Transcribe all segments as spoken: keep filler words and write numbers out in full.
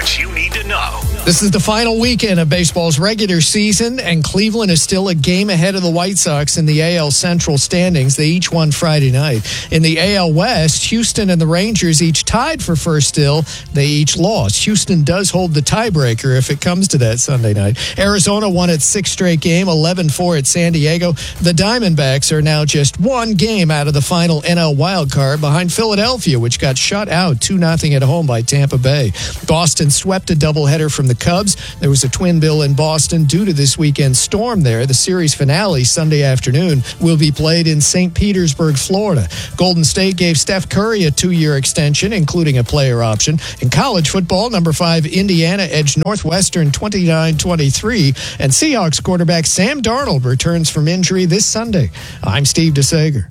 What you need to know. This is the final weekend of baseball's regular season, and Cleveland is still a game ahead of the White Sox in the A L Central standings. They each won Friday night. In the A L West, Houston and the Rangers each tied for first still. They each lost. Houston does hold the tiebreaker if it comes to that Sunday night. Arizona won its sixth straight game, eleven four at San Diego. The Diamondbacks are now just one game out of the final N L wildcard behind Philadelphia, which got shut out two nothing at home by Tampa Bay. Boston swept a doubleheader from the Cubs. There was a twin bill in Boston due to this weekend's storm there. The series finale Sunday afternoon will be played in Saint Petersburg, Florida. Golden State gave Steph Curry a two-year extension, including a player option. In college football, number five Indiana edged Northwestern twenty-nine twenty-three, and Seahawks quarterback Sam Darnold returns from injury this Sunday. I'm Steve DeSager.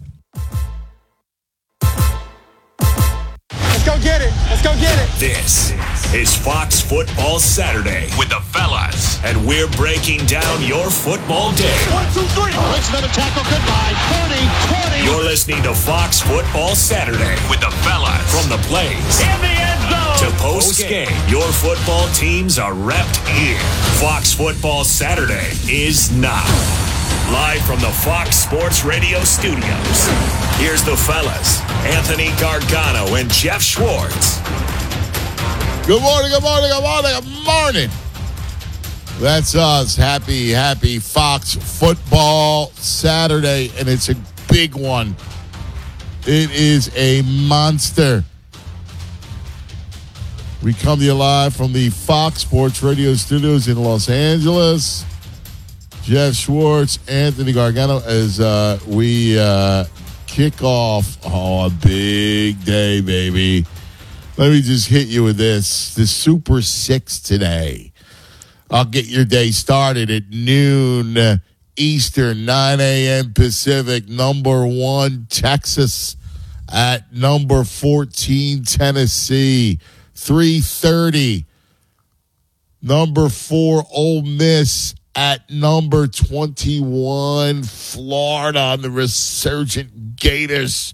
Let's go get it. Let's go get it. This is Fox Football Saturday with the fellas, and we're breaking down your football day. One, two, three. Makes another tackle. Goodbye. thirty, twenty. You're listening to Fox Football Saturday with the fellas. From the plays In the end zone. to post-game, your football teams are repped here. Fox Football Saturday is now. Live from the Fox Sports Radio studios, here's the fellas, Anthony Gargano and Jeff Schwartz. Good morning, good morning, good morning, good morning. That's us. Happy, happy Fox Football Saturday, and it's a big one. It is a monster. We come to you live from the Fox Sports Radio studios in Los Angeles. Jeff Schwartz, Anthony Gargano, as uh, we uh, kick off. Oh, a big day, baby. Let me just hit you with this. The Super Six today. I'll get your day started at noon Eastern, nine a.m. Pacific. Number one, Texas at number fourteen, Tennessee. three thirty. Number four, Ole Miss at number twenty-one, Florida on the resurgent Gators.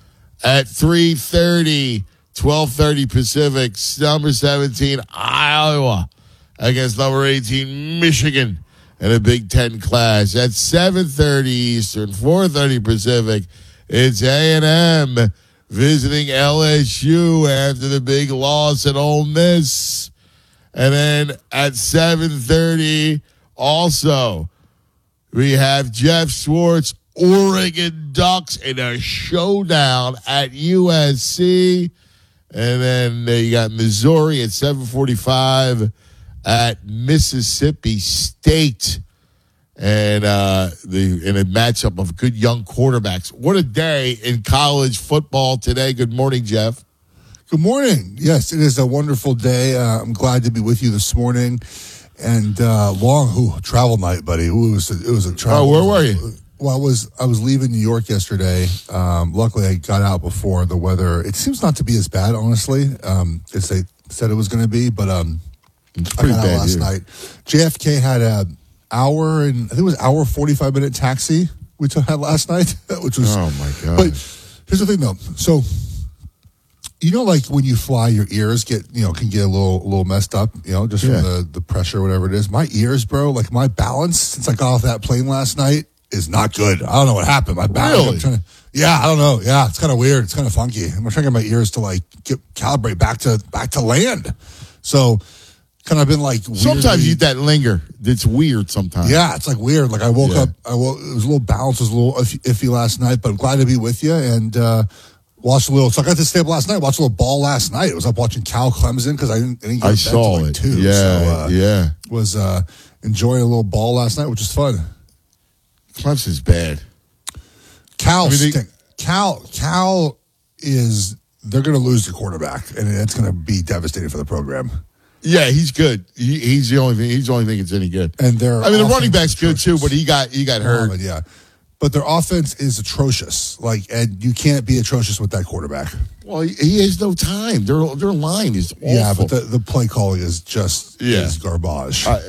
At three thirty, twelve thirty Pacific, number seventeen, Iowa against number eighteen, Michigan in a Big Ten clash. At seven thirty Eastern, four thirty Pacific, it's A and M visiting L S U after the big loss at Ole Miss. And then at seven thirty, also, we have Jeff Schwartz, Oregon Ducks in a showdown at U S C. And then uh, you got Missouri at seven forty-five at Mississippi State. And uh, the in a matchup of good young quarterbacks. What a day in college football today. Good morning, Jeff. Good morning. Yes, it is a wonderful day. Uh, I'm glad to be with you this morning. And uh, long ooh, travel night, buddy. Ooh, it was a, it was a travel. Oh, where were you? Well, I was I was leaving New York yesterday. Um, luckily, I got out before the weather. It seems not to be as bad, honestly, um, as they said it was going to be. But um, it's pretty I got bad out last here. night. J F K had a hour and I think it was hour forty-five minute taxi we took had last night, which was. Oh my god! But here's the thing, though. So. You know, like when you fly, your ears get, you know, can get a little, a little messed up, you know, just Yeah. from the, the pressure or whatever it is. My ears, bro, like my balance since I got off that plane last night is not good. I don't know what happened. My balance, Really? I'm trying to, yeah, I don't know. Yeah, it's kind of weird. It's kind of funky. I'm trying to get my ears to like get calibrate back to back to land. So, kind of been like Sometimes weirdly- you that linger. It's weird sometimes. yeah, it's like weird. Like I woke Yeah. up, I woke, it was a little balance was a little iffy, iffy last night, but I'm glad to be with you and uh, watched a little. So I got to stay up last night. Watched a little ball last night. I was up watching Cal Clemson because I didn't, I didn't get I to bed saw till like it. two. Yeah, so, uh, yeah. Was uh, enjoying a little ball last night, which is fun. Clemson's bad. Cal, I mean, they- stink. Cal, Cal is. They're going to lose the quarterback, and it's going to be devastating for the program. Yeah, he's good. He, he's the only thing. He's the only thing that's any good. And their I mean, the offense running back's is good too, atrocious. but he got he got hurt. Muhammad, yeah. But their offense is atrocious. Like, and you can't be atrocious with that quarterback. Well, he, he has no time. Their their line is awful. Yeah, but the, the play calling is just Yeah. is garbage. I,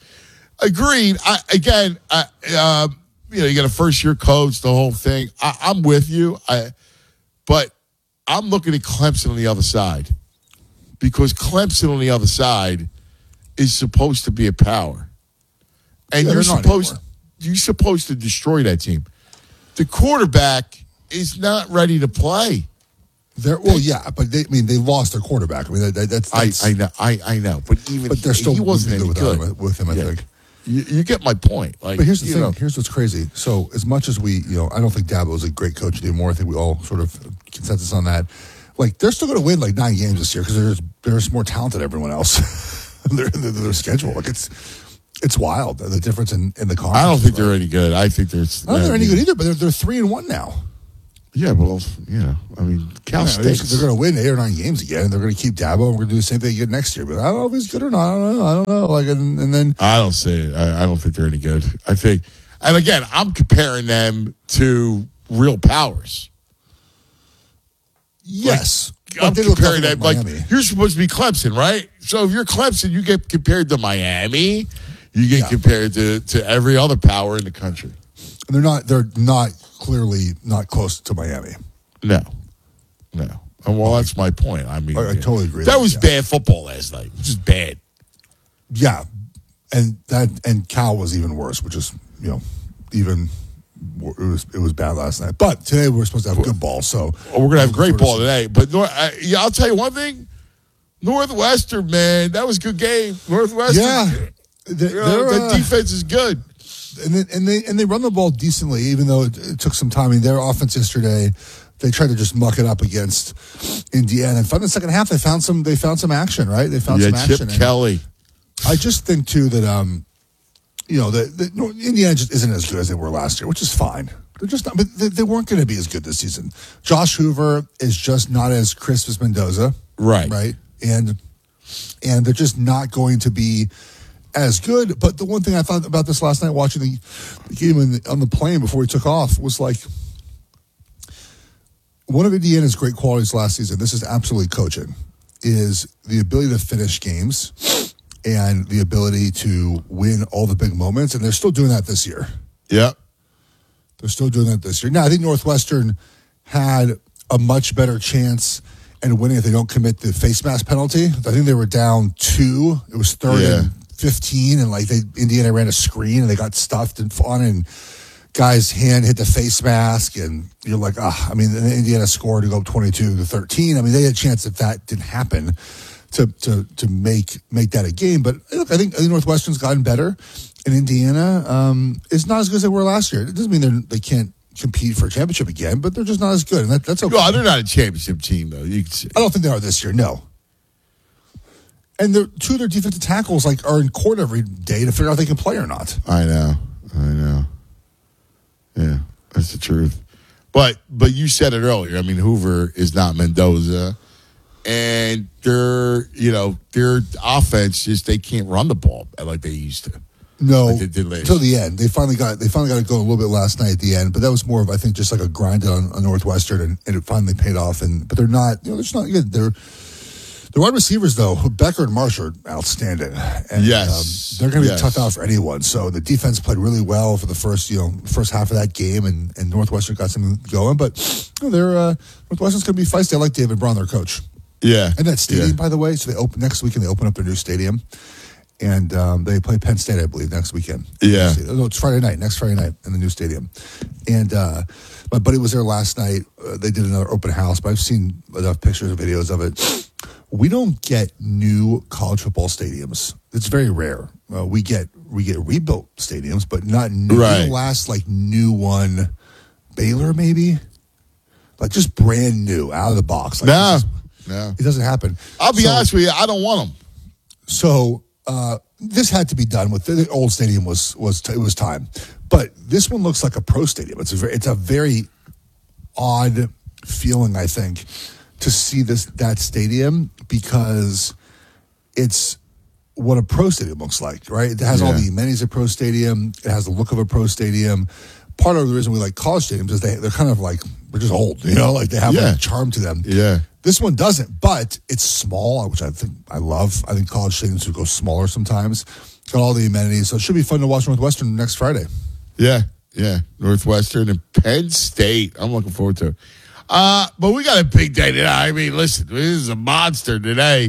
agreed. I, again, I, uh, you know, you got a first year coach, the whole thing. I, I'm with you. I, but I'm looking at Clemson on the other side. because Clemson on the other side is supposed to be a power. And Yeah, you're they're not supposed anymore. you're supposed to destroy that team. The quarterback is not ready to play. They're, well, yeah, but they, I mean, they lost their quarterback. I mean, that, that's, that's I, I know, I, I know, but even but they're still he wasn't any good good without him, with him. I Yeah. think. You, you get my point. Like, But here's the you thing. know, Here's what's crazy. So as much as we, you know, I don't think Dabo is a great coach anymore. I think we all sort of consensus on that. Like they're still going to win like nine games this year because they're just, they're just more talented than everyone else. their, their, their schedule, like it's it's wild. The difference in, in the conference. I don't think right? they're any good. I think they're. I don't think they're any good either. But they're they're three and one now. Yeah, well, you know, I mean, Cal Yeah, they're, State. they're going to win eight or nine games again, and they're going to keep Dabo, and we're going to do the same thing again next year. But I don't know if he's good or not. I don't know. I don't know. Like, and, and then I don't say it. I, I don't think they're any good. I think, and again, I'm comparing them to real powers. yes, I'm Like, they look comparing nothing them like Miami. you're supposed to be Clemson, right? So if you're Clemson, you get compared to Miami. You get Yeah. compared to, to every other power in the country. And they're not. They're not clearly not close to Miami. No, no. And well, that's my point. I mean, I- I totally agree That with was you. bad football last night. Just bad. Yeah, and that and Cal was even worse, which is you know even wor- it was it was bad last night. But today we're supposed to have good ball, so Well, we're gonna have great Sort of- ball today. But Nor- I, yeah, I'll tell you one thing. Northwestern, man, that was a good game. Northwestern, Yeah, they, you know, they're, the uh, defense is good. and they, and they and they run the ball decently, even though it, it took some time. I mean, their offense yesterday, they tried to just muck it up against Indiana. And finally, in the second half, they found some. They found some action, right? They found Yeah, some action. Chip And Kelly. I just think too that um, you know, that that no, Indiana just isn't as good as they were last year, which is fine. They're just not, but they, they weren't going to be as good this season. Josh Hoover is just not as crisp as Mendoza, Right. Right, and and they're just not going to be as good. But the one thing I thought about this last night, watching the, the game in the, on the plane before we took off, was like one of Indiana's great qualities last season. This is absolutely coaching, is the ability to finish games and the ability to win all the big moments. And they're still doing that this year. Yep. They're still doing that this year. Now, I think Northwestern had a much better chance at winning if they don't commit the face mask penalty. I think they were down two. It was third Yeah. and fifteen, and like they Indiana ran a screen and they got stuffed and on, and guy's hand hit the face mask, and you're like, ah. I mean, Indiana scored to go twenty-two to thirteen. I mean, they had a chance if that didn't happen to to to make make that a game. But look, I think I think Northwestern's gotten better, and Indiana um, is not as good as they were last year. It doesn't mean they they can't compete for a championship again, but they're just not as good, and that, that's okay. Well, they're not a championship team, though. You can see. I don't think they are this year. No. And they're, two of their defensive tackles like are in court every day to figure out if they can play or not. I know. I know. Yeah, that's the truth. But but you said it earlier. I mean, Hoover is not Mendoza, and their you know their offense just they can't run the ball like they used to. No, Like they did last until the end. They finally got they finally got it going a little bit last night at the end, but that was more of I think just like a grind on, on Northwestern, and, and it finally paid off. And but they're not, you know, they're just not good. They're the wide receivers though, Becker and Marsh are outstanding. And, Yes. um, they're going to be Yes. a tough out for anyone. So the defense played really well for the first you know first half of that game, and, and Northwestern got something going. But you know, they're uh, Northwestern's going to be feisty. I like David Braun, their coach. Yeah, And that stadium, Yeah. by the way, so they open next weekend. They open up their new stadium, and um, they play Penn State, I believe, next weekend. Yeah. No, it's Friday night, next Friday night in the new stadium. And uh, my buddy was there last night. Uh, they did another open house, but I've seen enough pictures and videos of it. We don't get new college football stadiums. It's very rare. Uh, we get we get rebuilt stadiums, but not new. Right. The last like new one, Baylor maybe, like just brand new out of the box. Like, No, this is- no. it doesn't happen. I'll be So- honest with you. I don't want them. So uh, this had to be done with the, the old stadium was was it was time, but this one looks like a pro stadium. It's a very, it's a very odd feeling, I think, to see this that stadium because it's what a pro stadium looks like, right? It has all Yeah. the amenities of a pro stadium. It has the look of a pro stadium. Part of the reason we like college stadiums is they they're kind of like they're just old, you know, like they have Yeah. like a charm to them. Yeah. This one doesn't, but it's small, which I think I love. I think college stadiums would go smaller sometimes. Got all the amenities, so it should be fun to watch Northwestern next Friday. Yeah, yeah. Northwestern and Penn State. I'm looking forward to it. Uh, but we got a big day today. I mean, listen, this is a monster today.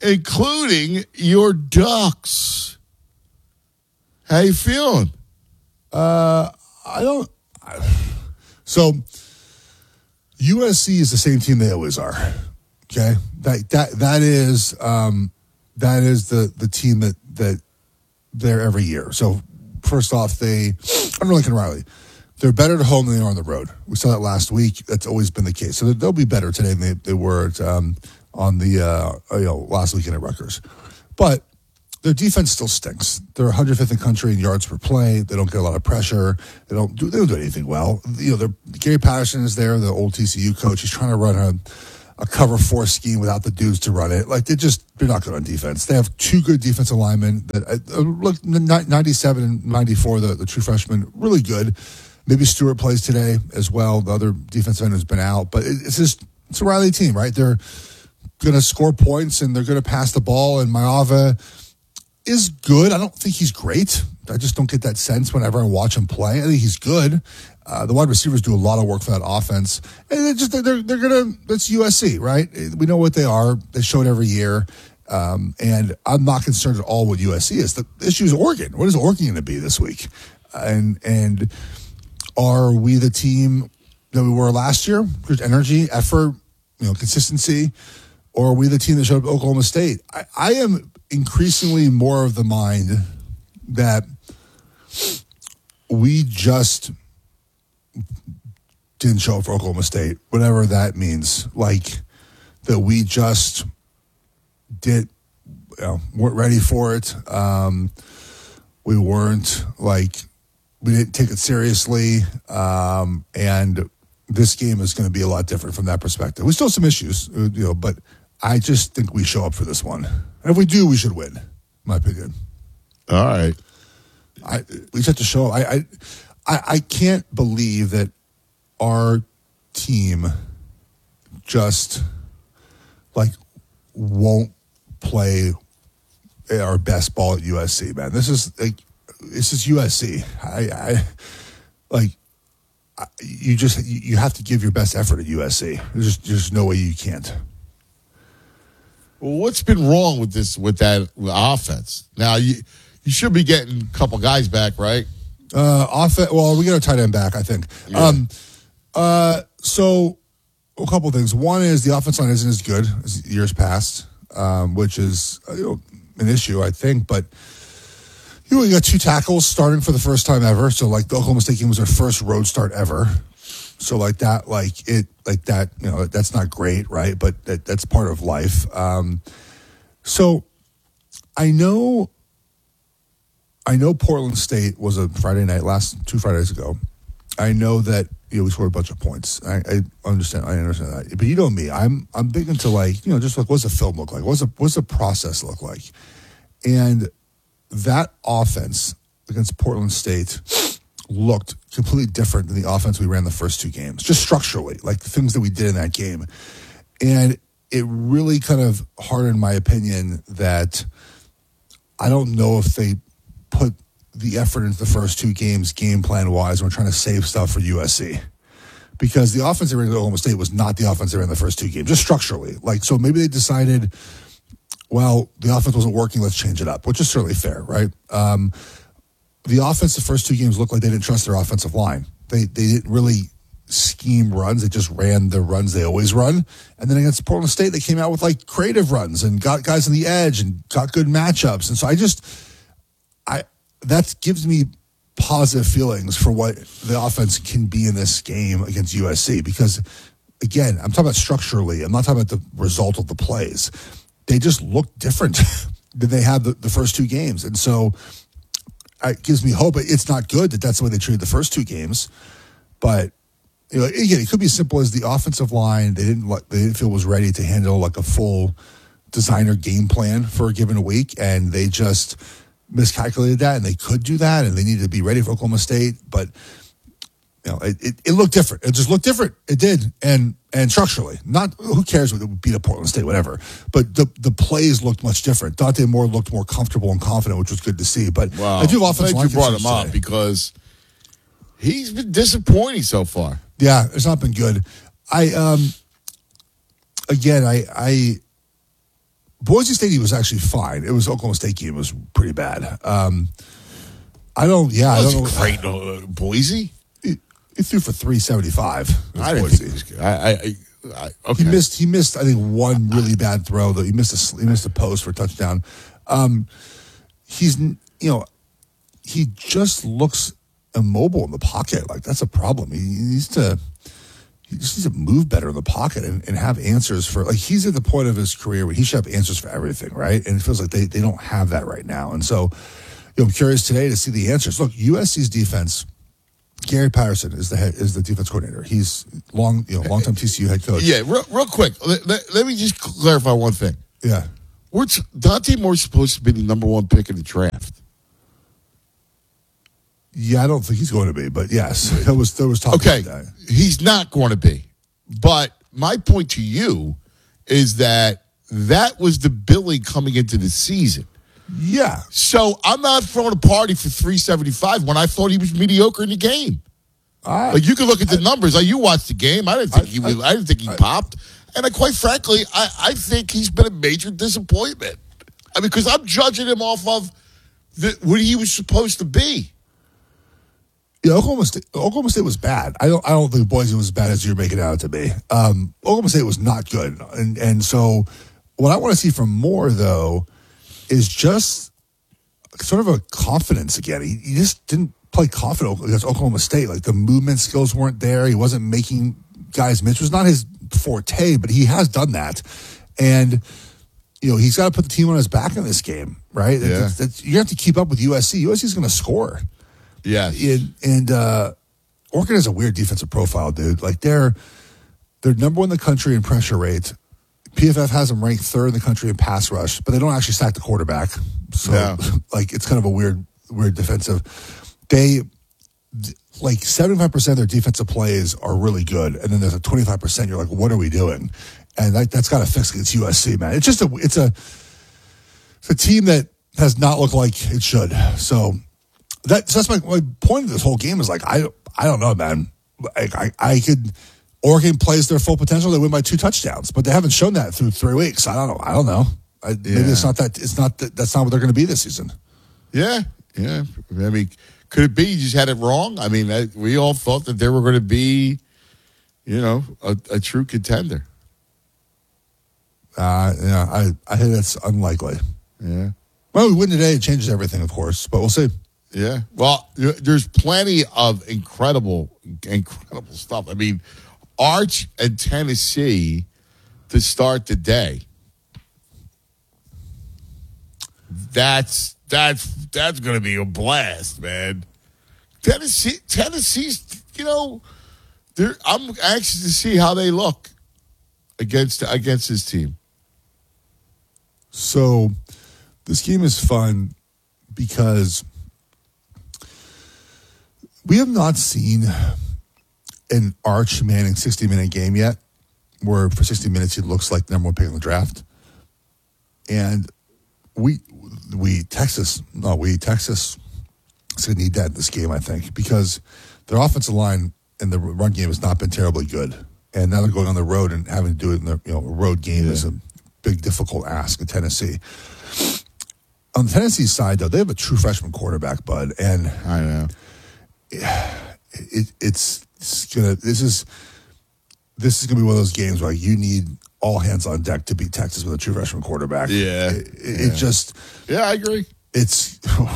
including your Ducks. How you feeling? Uh, I don't. So, U S C is the same team they always are. Okay, that that that is um, that is the the team that that they're every year. So, first off, they under Lincoln Riley, they're better at home than they are on the road. We saw that last week. That's always been the case. So they'll be better today than they, they were at, um, on the uh, you know last weekend at Rutgers, but their defense still stinks. They're one hundred fifth in country in yards per play. They don't get a lot of pressure. They don't do they don't do anything well. You know, they're, Gary Patterson is there, the old T C U coach. He's trying to run a, a cover four scheme without the dudes to run it. Like they just they're not good on defense. They have two good defensive linemen. That uh, look ninety-seven and ninety-four, the, the true freshmen, really good. Maybe Stewart plays today as well. The other defensive end has been out, but it, it's just it's a Riley team, right? They're going to score points and they're going to pass the ball. And Maava is good. I don't think he's great. I just don't get that sense whenever I watch him play. I think he's good. Uh, the wide receivers do a lot of work for that offense. And they're just they're they're gonna. That's U S C, right? We know what they are. They show it every year. Um, and I'm not concerned at all what U S C is. The issue is Oregon. What is Oregon going to be this week? And and are we the team that we were last year? There's energy, effort, you know, consistency. Or are we the team that showed up at Oklahoma State? I, I am increasingly more of the mind that we just didn't show up for Oklahoma State, whatever that means. Like that we just did, you know, weren't ready for it. Um, we weren't like we didn't take it seriously, um, and this game is going to be a lot different from that perspective. We still have some issues, you know, but I just think we show up for this one. And if we do, we should win, in my opinion. All right. I we just have to show up. I, I I I can't believe that our team just like won't play our best ball at U S C, man. This is like this is U S C. I, I like I, you just you have to give your best effort at U S C. There's just there's no way you can't. Well, what's been wrong with this with that offense? Now you you should be getting a couple guys back, right? Uh, offense. Well, we got a tight end back, I think. Yeah. Um, uh, so a couple of things. One is the offense line isn't as good as years past, um, which is uh, you know, an issue, I think. But you know, you got two tackles starting for the first time ever. So like the Oklahoma State game was their first road start ever. So like that, like it, like that, you know, that's not great, right? But that, that's part of life. Um, so I know, I know Portland State was a Friday night last two Fridays ago. I know that you know we scored a bunch of points. I, I understand. I understand that. But you know me, I'm I'm big into like you know just like what's the film look like? What's the what's the process look like? And that offense against Portland State looked completely different than the offense we ran the first two games, just structurally, like the things that we did in that game. And it really kind of hardened my opinion that I don't know if they put the effort into the first two games game plan wise when we're trying to save stuff for U S C. Because the offense they ran at Oklahoma State was not the offense they ran in the first two games, just structurally. Like, so maybe they decided, well, the offense wasn't working, let's change it up, which is certainly fair, right? Um, the offense the first two games looked like they didn't trust their offensive line. They they didn't really scheme runs. They just ran the runs they always run. And then against Portland State, they came out with like creative runs and got guys on the edge and got good matchups. And so I just, I that gives me positive feelings for what the offense can be in this game against U S C. Because again, I'm talking about structurally. I'm not talking about the result of the plays. They just look different than they had the, the first two games. And so it gives me hope. It's not good that that's the way they treated the first two games. But you know, again, it could be as simple as the offensive line. They didn't they didn't feel was ready to handle like a full designer game plan for a given week, and they just miscalculated that. And they could do that, and they needed to be ready for Oklahoma State. But you know, it, it, it looked different. It just looked different. It did, and and structurally, not who cares whether it beat up Portland State, whatever. But the the plays looked much different. Dante Moore looked more comfortable and confident, which was good to see. But wow. I do have offensive line you brought him up today. because he's been disappointing so far. Yeah, it's not been good. I um again, I I Boise State, he was actually fine. It was Oklahoma State game was pretty bad. Um, I don't. Yeah, I don't know. Great, uh, Boise. He, he threw for three seventy five. I didn't think he was good. I, I, I, okay. He missed. He missed. I think one really bad throw. Though he missed a he missed a post for a touchdown. Um, he's you know he just looks immobile in the pocket. Like that's a problem. He, he needs to. He just needs to move better in the pocket and, and have answers for, like, he's at the point of his career where he should have answers for everything, right? And it feels like they, they don't have that right now. And so, you know, I'm curious today to see the answers. Look, U S C's defense, Gary Patterson is the head, is the defense coordinator. He's long, you know, longtime T C U head coach. Yeah, real, real quick. Let, let, let me just clarify one thing. Yeah. We're t- Dante Moore's supposed to be the number one pick in the draft. Yeah, I don't think he's going to be, but yes, there was there was talk Okay, about that. He's not going to be. But my point to you is that that was the billing coming into the season. Yeah. So I'm not throwing a party for three seventy-five when I thought he was mediocre in the game. I, Like you can look at the numbers. Like you watched the game. I didn't think I, he was. I, I didn't think he I, popped. And I, quite frankly, I, I think he's been a major disappointment. I mean, because I'm judging him off of the, what he was supposed to be. Yeah, Oklahoma State, Oklahoma State was bad. I don't I don't think Boise was as bad as you're making it out to be. Um, Oklahoma State was not good. And and so what I want to see from Moore, though, is just sort of a confidence again. He, he just didn't play confident against Oklahoma State. Like the movement skills weren't there. He wasn't making guys miss. It was not his forte, but he has done that. And you know, he's got to put the team on his back in this game, right? Yeah. That's, that's, you have to keep up with U S C. U S C is going to score. Yeah. And, and uh, Oregon has a weird defensive profile, dude. Like they're they're number one in the country in pressure rate. P F F has them ranked third in the country in pass rush, but they don't actually sack the quarterback. So, Yeah. like, it's kind of a weird, weird defensive. They like seventy-five percent of their defensive plays are really good, and then there's a twenty-five percent. You're like, what are we doing? And that, that's got to fix against U S C, man. It's just a it's a it's a team that has not looked like it should. So. That, so that's my, my point of this whole game is like, I, I don't know, man. I, I, I could, Oregon plays their full potential. They win by two touchdowns, but they haven't shown that through three weeks. I don't know. I don't know. I, Yeah. Maybe it's not that, it's not that, that's not what they're going to be this season. Yeah. Yeah. I mean, could it be you just had it wrong? I mean, I, we all thought that they were going to be, you know, a, a true contender. Uh, yeah, I, I think that's unlikely. Yeah. Well, we win today. It changes everything, of course, but we'll see. Yeah. Well, there's plenty of incredible, incredible stuff. I mean, Arch and Tennessee to start the day. That's that's that's going to be a blast, man. Tennessee, Tennessee's, you know, they're, I'm anxious to see how they look against against this team. So this game is fun because we have not seen an Arch Manning sixty-minute game yet, where for sixty minutes he looks like the number one pick in the draft. And we, we Texas, no, we Texas is going to need that in this game, I think, because their offensive line and the run game has not been terribly good. And now they're going on the road and having to do it in the you know a road game Yeah. is a big, difficult ask in Tennessee. On the Tennessee side, though, they have a true freshman quarterback, Bud, and I know. it, it's, it's gonna. This is this is gonna be one of those games where like, you need all hands on deck to beat Texas with a true freshman quarterback. Yeah, it, it, yeah. it just Yeah, I agree. it's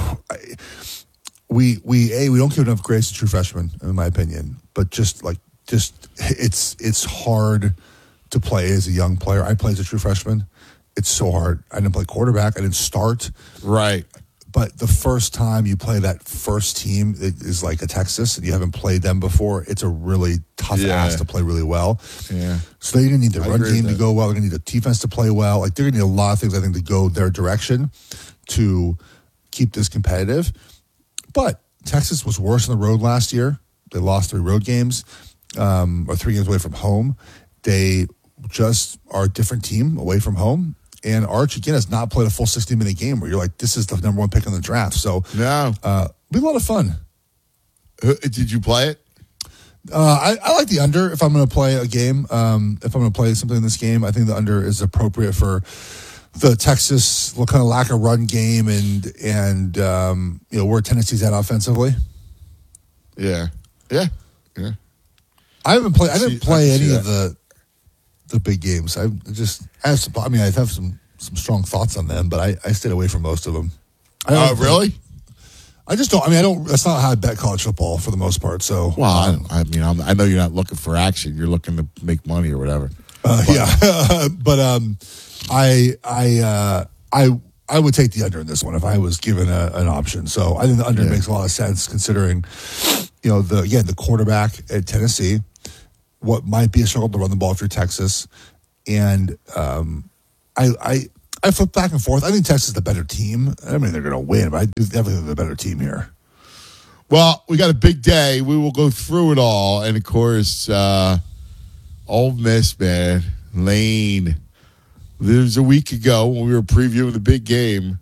we we a we don't give enough grace to true freshmen, in my opinion. But just like just it's it's hard to play as a young player. I played as a true freshman. It's so hard. I didn't play quarterback. I didn't start. Right. But the first time you play that first team it is like a Texas, and you haven't played them before, it's a really tough Yeah. ask to play really well. Yeah. So they're going to need the I run agree with game to that. go well. They're going to need the defense to play well. Like they're going to need a lot of things, I think, to go their direction to keep this competitive. But Texas was worse on the road last year. They lost three road games, um, or three games away from home. They just are a different team away from home. And Arch, again, has not played a full sixty-minute game where you're like, this is the number one pick in the draft. So, No. uh, it'll be a lot of fun. Uh, Did you play it? Uh, I, I like the under if I'm going to play a game. Um, if I'm going to play something in this game, I think the under is appropriate for the Texas kind of lack of run game and and um, you know where Tennessee's at offensively. Yeah, yeah, yeah. I haven't played. I didn't See- play I can any see of the the big games. I just I have some. I mean, I have some some strong thoughts on them, but I, I stayed away from most of them. I Oh, don't- really? I just don't. I mean, I don't. That's not how I bet college football for the most part. So, Well, um, I, I mean, I'm, I know you're not looking for action. You're looking to make money or whatever. uh, yeah. But um, I I uh, I I would take the under in this one if I was given a, an option. So I think the under Yeah. makes a lot of sense considering, you know, the again the quarterback at Tennessee, what might be a struggle to run the ball through Texas, and um, I I. I flip back and forth. I think Texas is the better team. I mean, they're going to win, but I definitely think they're the better team here. Well, we got a big day. We will go through it all. And, of course, uh, Ole Miss, man, Lane. There was a week ago when we were previewing the big game.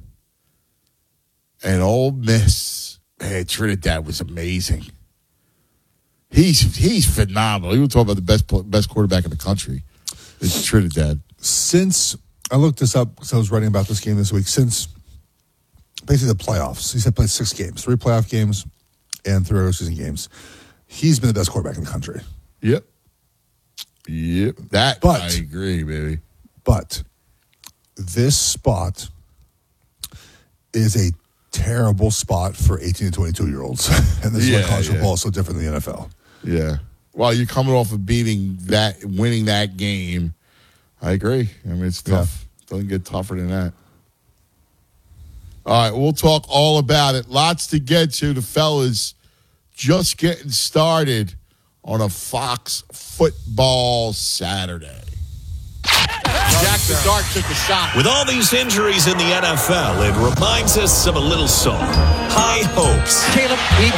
And Ole Miss, man, Trinidad was amazing. He's he's phenomenal. You were talking about the best best quarterback in the country. It's Trinidad. Since I looked this up because I was writing about this game this week, since basically the playoffs, he's had played six games, three playoff games and three regular season games. He's been the best quarterback in the country. Yep. Yep. That But- I agree, baby. But this spot is a terrible spot for eighteen to twenty-two year olds. And this is Yeah, why college yeah. football is so different than the N F L. Yeah. Well, you're coming off of beating that, winning that game. I agree. I mean, it's tough. Doesn't get tougher than that. All right, we'll talk all about it. Lots to get to. The fellas just getting started on a Fox Football Saturday. Jack the Dart took a shot. With all these injuries in the N F L, it reminds us of a little song. High hopes,